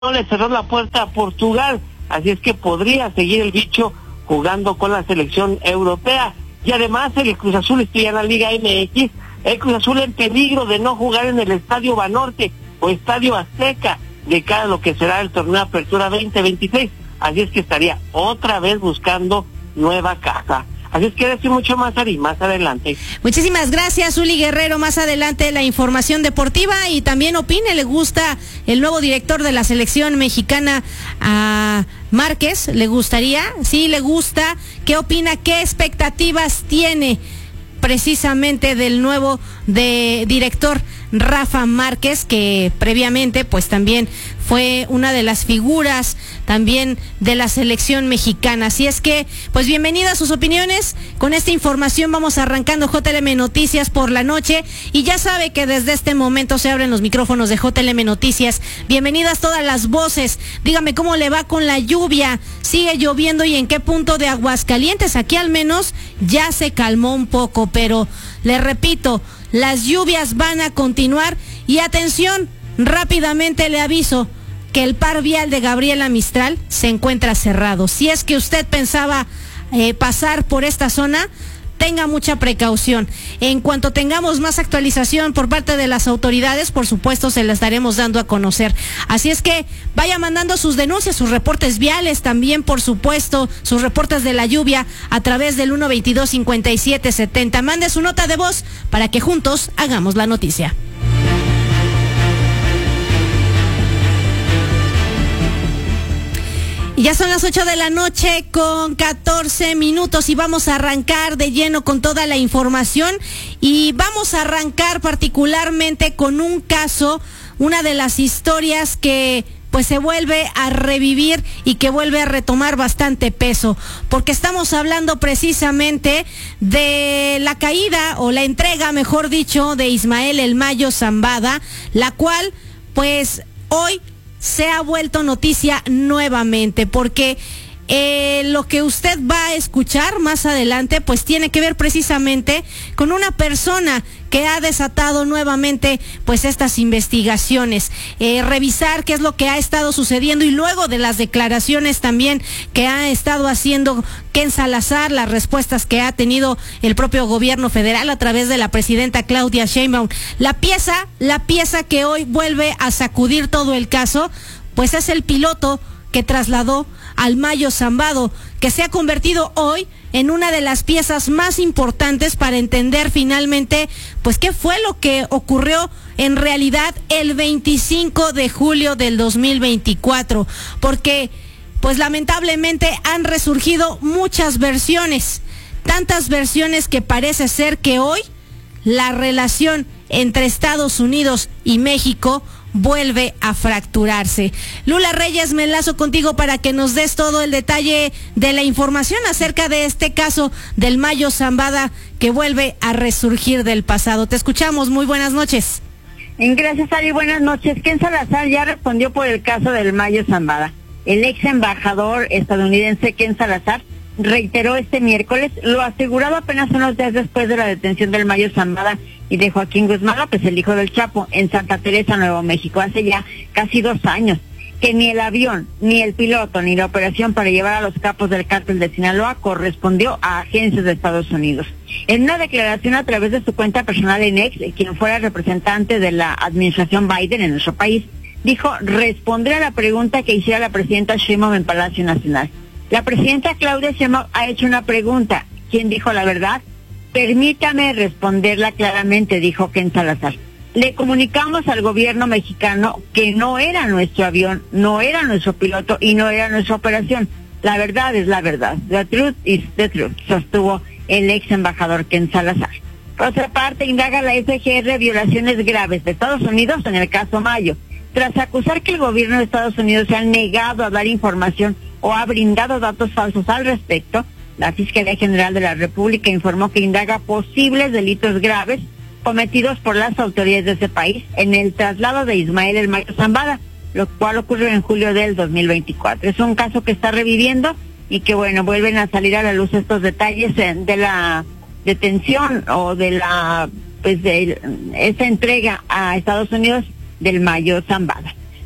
no le cerró la puerta a Portugal, así es que podría seguir el bicho jugando con la selección europea. Y además el Cruz Azul estudia en la Liga MX, el Cruz Azul en peligro de no jugar en el Estadio Banorte o Estadio Azteca de cara a lo que será el torneo Apertura 2026, así es que estaría otra vez buscando nueva casa. Así es que decir mucho más, Ari, más adelante. Muchísimas gracias, Uli Guerrero. Más adelante la información deportiva y también opine, ¿le gusta el nuevo director de la selección mexicana a Márquez? ¿Le gustaría? Sí, le gusta. ¿Qué opina? ¿Qué expectativas tiene precisamente del nuevo director Rafa Márquez, que previamente pues también fue una de las figuras también de la selección mexicana? Así es que pues bienvenidas sus opiniones. Con esta información vamos arrancando JLM Noticias por la noche y ya sabe que desde este momento se abren los micrófonos de JLM Noticias. Bienvenidas todas las voces. Dígame cómo le va con la lluvia. ¿Sigue lloviendo y en qué punto de Aguascalientes? Aquí al menos ya se calmó un poco, pero le repito, las lluvias van a continuar y atención, rápidamente le aviso que el par vial de Gabriela Mistral se encuentra cerrado. Si es que usted pensaba pasar por esta zona, tenga mucha precaución. En cuanto tengamos más actualización por parte de las autoridades, por supuesto se la estaremos dando a conocer. Así es que vaya mandando sus denuncias, sus reportes viales, también por supuesto sus reportes de la lluvia a través del 122-5770. Mande su nota de voz para que juntos hagamos la noticia. Ya son las 8 de la noche con 14 minutos y vamos a arrancar de lleno con toda la información y vamos a arrancar particularmente con un caso, una de las historias que pues se vuelve a revivir y que vuelve a retomar bastante peso, porque estamos hablando precisamente de la caída o la entrega, mejor dicho, de Ismael El Mayo Zambada, la cual pues hoy se ha vuelto noticia nuevamente, porque lo que usted va a escuchar más adelante pues tiene que ver precisamente con una persona que ha desatado nuevamente pues estas investigaciones, revisar qué es lo que ha estado sucediendo y luego de las declaraciones también que ha estado haciendo Ken Salazar, las respuestas que ha tenido el propio gobierno federal a través de la presidenta Claudia Sheinbaum. La pieza que hoy vuelve a sacudir todo el caso pues es el piloto que trasladó al Mayo Zambada, que se ha convertido hoy en una de las piezas más importantes para entender finalmente pues qué fue lo que ocurrió en realidad el 25 de julio del 2024, porque pues lamentablemente han resurgido muchas versiones, tantas versiones que parece ser que hoy la relación entre Estados Unidos y México vuelve a fracturarse. Lula Reyes, me enlazo contigo para que nos des todo el detalle de la información acerca de este caso del Mayo Zambada que vuelve a resurgir del pasado. Te escuchamos, muy buenas noches. Gracias, Ari, buenas noches. Ken Salazar ya respondió por el caso del Mayo Zambada. El ex embajador estadounidense Ken Salazar reiteró este miércoles lo asegurado apenas unos días después de la detención del Mayo Zambada y de Joaquín Guzmán López, el hijo del Chapo, en Santa Teresa, Nuevo México, hace ya casi 2 años, que ni el avión, ni el piloto, ni la operación para llevar a los capos del cártel de Sinaloa correspondió a agencias de Estados Unidos. En una declaración a través de su cuenta personal en X, quien fuera representante de la administración Biden en nuestro país, dijo responder a la pregunta que hiciera la presidenta Sheinbaum en Palacio Nacional. La presidenta Claudia Sheinbaum ha hecho una pregunta. ¿Quién dijo la verdad? Permítame responderla claramente, dijo Ken Salazar. Le comunicamos al gobierno mexicano que no era nuestro avión, no era nuestro piloto y no era nuestra operación. La verdad es la verdad. The truth is the truth, sostuvo el ex embajador Ken Salazar. Por otra parte, indaga la FGR violaciones graves de Estados Unidos en el caso Mayo. Tras acusar que el gobierno de Estados Unidos se ha negado a dar información o ha brindado datos falsos al respecto, la Fiscalía General de la República informó que indaga posibles delitos graves cometidos por las autoridades de ese país en el traslado de Ismael El Mayo Zambada, lo cual ocurrió en julio del 2024. Es un caso que está reviviendo y que, bueno, vuelven a salir a la luz estos detalles de la detención o de esa entrega a Estados Unidos del Mayo Zambada.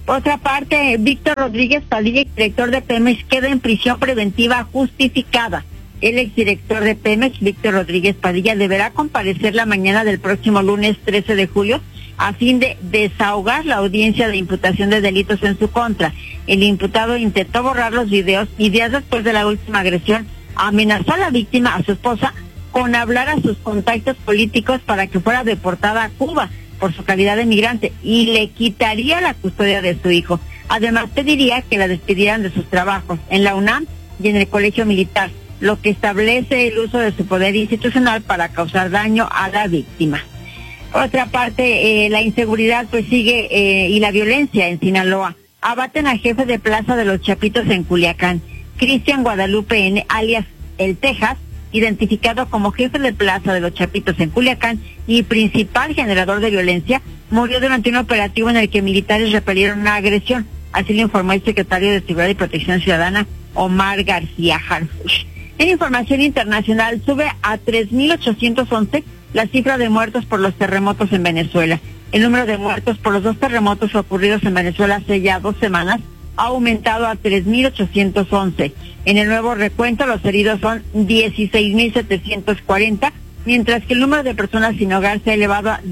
Por otra parte, Víctor Rodríguez Padilla, exdirector de Pemex, queda en prisión preventiva justificada. El exdirector de Pemex, Víctor Rodríguez Padilla, deberá comparecer la mañana del próximo lunes 13 de julio a fin de desahogar la audiencia de imputación de delitos en su contra. El imputado intentó borrar los videos y días después de la última agresión amenazó a la víctima, a su esposa, con hablar a sus contactos políticos para que fuera deportada a Cuba por su calidad de migrante y le quitaría la custodia de su hijo. Además, pediría que la despidieran de sus trabajos en la UNAM y en el Colegio Militar, lo que establece el uso de su poder institucional para causar daño a la víctima. Por otra parte, la inseguridad pues sigue y la violencia en Sinaloa. Abaten al jefe de Plaza de los Chapitos en Culiacán, Cristian Guadalupe N., alias El Texas, identificado como jefe de Plaza de los Chapitos en Culiacán y principal generador de violencia, murió durante un operativo en el que militares repelieron una agresión. Así lo informó el secretario de Seguridad y Protección Ciudadana, Omar García Harfuch. En información internacional, sube a 3.811 la cifra de muertos por los terremotos en Venezuela. El número de muertos por los 2 terremotos ocurridos en Venezuela hace ya 2 semanas ha aumentado a 3.811. En el nuevo recuento, los heridos son 16.740, mientras que el número de personas sin hogar se ha elevado a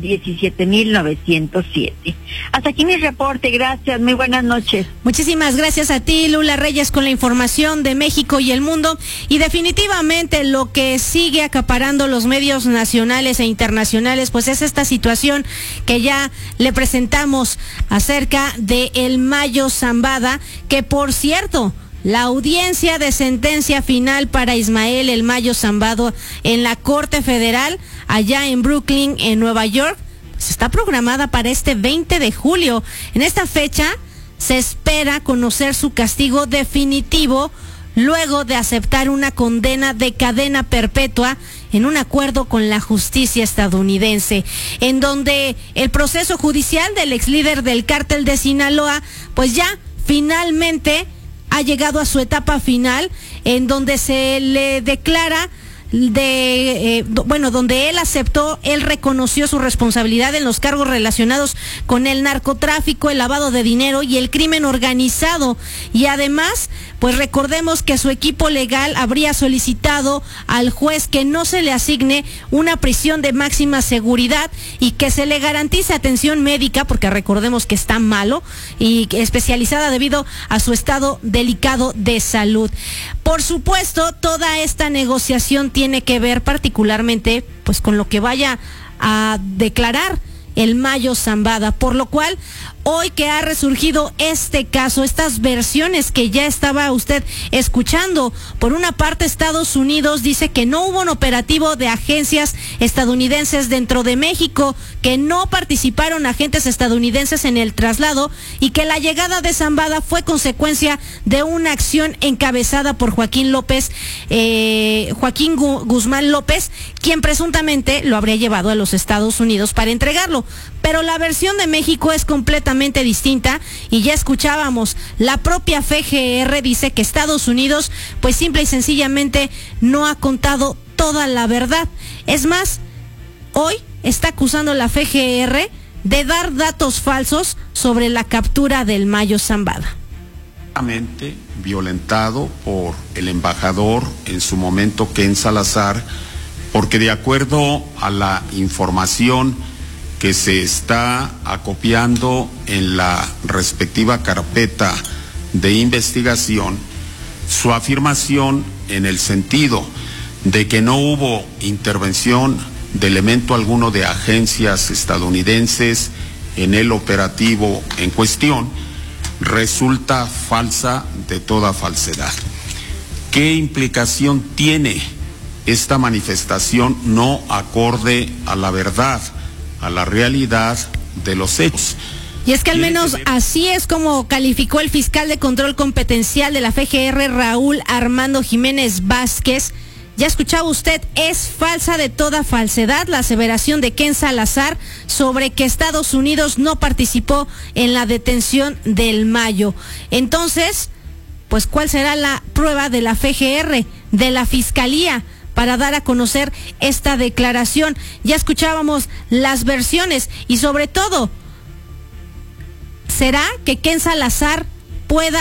17.907. Hasta aquí mi reporte, gracias, muy buenas noches. Muchísimas gracias a ti, Lula Reyes, con la información de México y el mundo. Y definitivamente lo que sigue acaparando los medios nacionales e internacionales, pues es esta situación que ya le presentamos acerca de el Mayo Zambada, que por cierto, la audiencia de sentencia final para Ismael El Mayo Zambada en la Corte Federal, allá en Brooklyn, en Nueva York, pues está programada para este 20 de julio. En esta fecha se espera conocer su castigo definitivo luego de aceptar una condena de cadena perpetua en un acuerdo con la justicia estadounidense, en donde el proceso judicial del ex líder del cártel de Sinaloa, pues ya finalmente ha llegado a su etapa final, en donde se le declara donde él aceptó, él reconoció su responsabilidad en los cargos relacionados con el narcotráfico, el lavado de dinero y el crimen organizado. Y además, pues recordemos que su equipo legal habría solicitado al juez que no se le asigne una prisión de máxima seguridad y que se le garantice atención médica, porque recordemos que está malo y especializada debido a su estado delicado de salud. Por supuesto, toda esta negociación tiene que ver particularmente pues con lo que vaya a declarar el Mayo Zambada, por lo cual hoy que ha resurgido este caso, estas versiones que ya estaba usted escuchando, por una parte Estados Unidos dice que no hubo un operativo de agencias estadounidenses dentro de México, que no participaron agentes estadounidenses en el traslado y que la llegada de Zambada fue consecuencia de una acción encabezada por Joaquín Guzmán López, quien presuntamente lo habría llevado a los Estados Unidos para entregarlo. Pero la versión de México es completamente distinta y ya escuchábamos, la propia FGR dice que Estados Unidos pues simple y sencillamente no ha contado toda la verdad. Es más, hoy está acusando la FGR de dar datos falsos sobre la captura del Mayo Zambada. Violentado por el embajador en su momento, Ken Salazar, porque de acuerdo a la información que se está acopiando en la respectiva carpeta de investigación, su afirmación en el sentido de que no hubo intervención de elemento alguno de agencias estadounidenses en el operativo en cuestión, resulta falsa de toda falsedad. ¿Qué implicación tiene esta manifestación no acorde a la verdad, a la realidad de los hechos? Y es que al menos así es como calificó el fiscal de control competencial de la FGR, Raúl Armando Jiménez Vázquez. Ya escuchaba usted, es falsa de toda falsedad la aseveración de Ken Salazar sobre que Estados Unidos no participó en la detención del Mayo. Entonces, pues ¿cuál será la prueba de la FGR, de la Fiscalía, para dar a conocer esta declaración? Ya escuchábamos las versiones y sobre todo será que Ken Salazar pueda